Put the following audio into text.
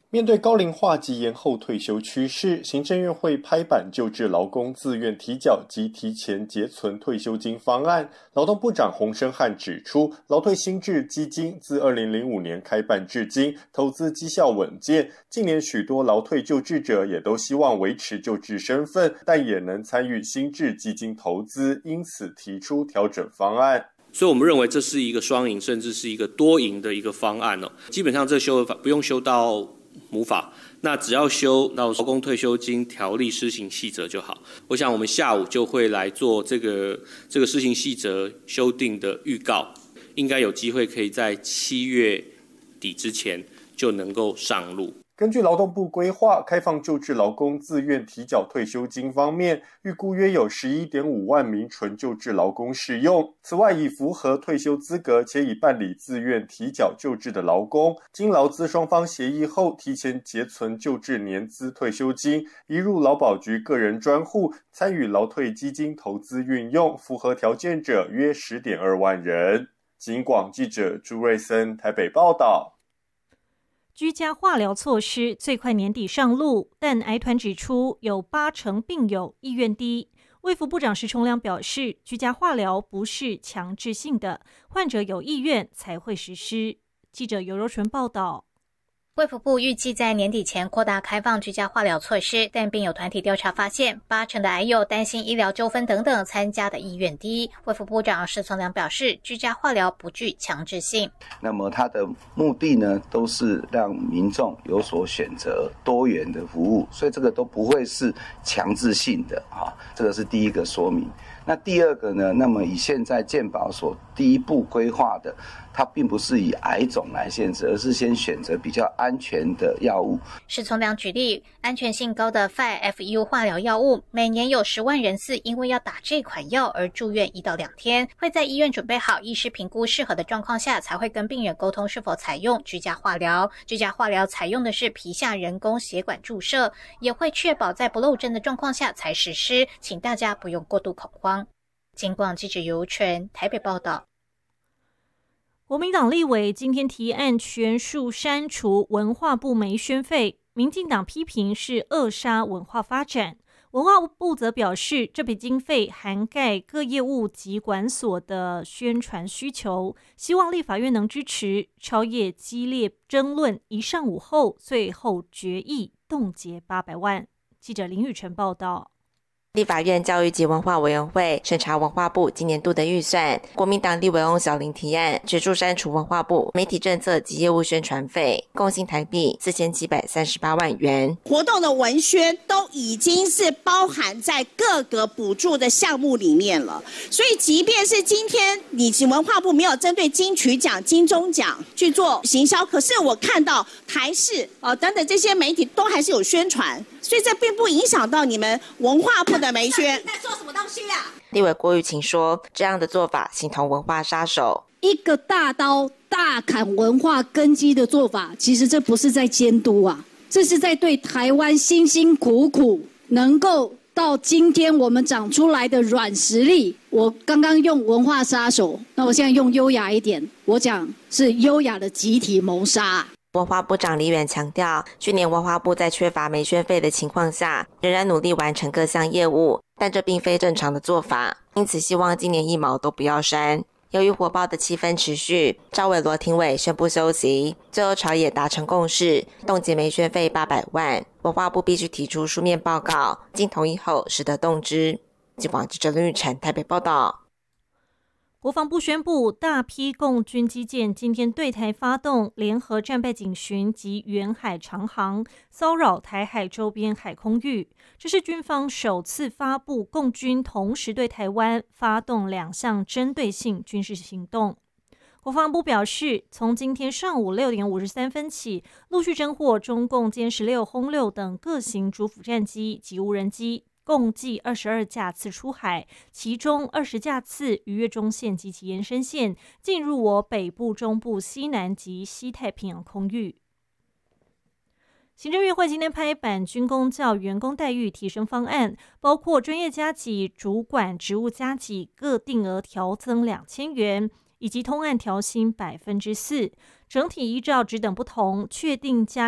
面对高龄化及延后退休趋势，行政院会拍板旧制劳工自愿提缴及提前结存退休金方案。劳动部长洪申翰指出，劳退新制基金自2005年开办至今，投资绩效稳健。近年许多劳退旧制者也都希望维持旧制身份，但也能参与新制基金投资，因此提出调整方案。 所以我们认为这是一个双赢，甚至是一个多赢的一个方案哦。基本上这修法不用修到母法，那只要修到劳工退休金条例施行细则就好。我想我们下午就会来做这个施行细则修订的预告，应该有机会可以在7月底之前就能够上路。 根据劳动部规划，开放旧制劳工自愿提缴退休金方面，预估约有11.5万名纯旧制劳工适用。此外，已符合退休资格且已办理自愿提缴旧制的劳工，经劳资双方协议后，提前结存旧制年资退休金，移入劳保局个人专户，参与劳退基金投资运用，符合条件者约10.2万人。警广记者朱瑞森台北报道。 居家化疗措施最快年底上路，但癌团指出有80%病友意愿低。卫福部长石崇良表示，居家化疗不是强制性的，患者有意愿才会实施。记者尤柔纯报道。 卫福部预计在年底前扩大开放居家化疗措施，但病友团体调查发现，80%的癌友担心医疗纠纷等等，参加的意愿低。卫福部长石崇良表示，居家化疗不具强制性。 那么它的目的呢，都是让民众有所选择，多元的服务，所以这个都不会是强制性的啊，这个是第一个说明。那第二个呢，那么以现在健保所第一步规划的，它并不是以癌种来限制，而是先选择比较安全的药物。 石崇良举例，安全性高的 5FU 化疗药物，每年有10万人次因为要打这款药而住院1到2天，会在医院准备好医师评估适合的状况下，才会跟病人沟通是否采用居家化疗。居家化疗采用的是皮下人工血管注射，也会确保在不漏针的状况下才实施，请大家不用过度恐慌。警广记者尤纯台北报道。 国民党立委今天提案全数删除文化部媒宣费，民进党批评是扼杀文化发展。文化部则表示，这笔经费涵盖各业务及管所的宣传需求，希望立法院能支持，超越激烈争论，一上午后最后决议冻结800万。记者林宇晨报道。 立法院教育及文化委员会审查文化部今年度的预算，国民党立委翁小玲提案全数删除文化部媒体政策及业务宣传费，共新台币4738万元。 活动的文宣都已经是包含在各个补助的项目里面了，所以即便是今天你文化部没有针对金曲奖、金钟奖去做行销，可是我看到台视等等这些媒体都还是有宣传，所以这并不影响到你们文化部的媒宣。在做什么东西啊？ 立委郭玉琴说，这样的做法形同文化杀手， 一个大刀大砍文化根基的做法，其实这不是在监督啊，这是在对台湾辛辛苦苦能够到今天我们长出来的软实力。我刚刚用文化杀手，那我现在用优雅一点，我讲是优雅的集体谋杀。 文化部长李远强调，去年文化部在缺乏媒宣费的情况下，仍然努力完成各项业务，但这并非正常的做法，因此希望今年1毛都不要删。由于火爆的气氛持续，赵伟罗庭委宣布休息，最后朝野达成共识，冻结媒宣费800万，文化部必须提出书面报告，经同意后使得动之。警广记者林宇晨台北报道。 国防部宣布，大批共军机舰今天对台发动联合战备警巡及远海长航，骚扰台海周边海空域。这是军方首次发布共军同时对台湾发动2项针对性军事行动。国防部表示，从今天上午6点53分起，陆续侦获中共歼16、轰6等各型主辅战机及无人机，共计22架次出海，其中20架次逾越中线及其延伸线，进入我北部、中部、西南及西太平洋空域。行政院会今天拍板军公教员工待遇提升方案，包括专业加给、主管职务加给各定额调增2000元，以及通案调薪4%，整体依照职等不同确定加